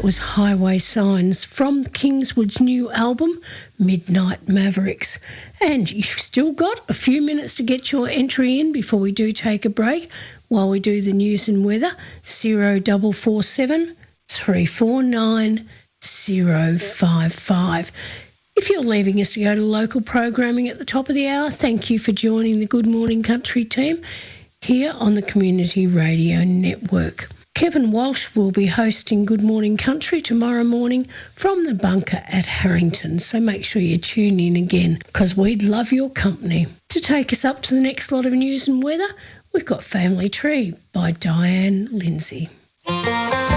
was Highway Signs from Kingswood's new album, Midnight Mavericks. And you've still got a few minutes to get your entry in before we do take a break. While we do the news and weather, 0447 349 055. If you're leaving us to go to local programming at the top of the hour, thank you for joining the Good Morning Country team here on the Community Radio Network. Kevin Walsh will be hosting Good Morning Country tomorrow morning from the bunker at Harrington, so make sure you tune in again because we'd love your company. To take us up to the next lot of news and weather, we've got Family Tree by Diane Lindsay.